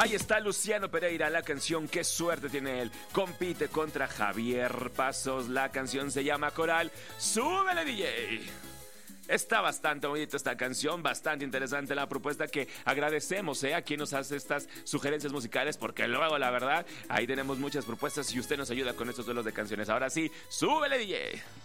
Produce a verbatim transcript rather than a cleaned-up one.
Ahí está Luciano Pereira, la canción Qué suerte tiene él. Compite contra Javier Pasos. La canción se llama Coral. ¡Súbele, D J! Está bastante bonita esta canción, bastante interesante la propuesta, que agradecemos ¿eh? a quien nos hace estas sugerencias musicales, porque luego la verdad ahí tenemos muchas propuestas y usted nos ayuda con estos duelos de canciones. Ahora sí, súbele, D J.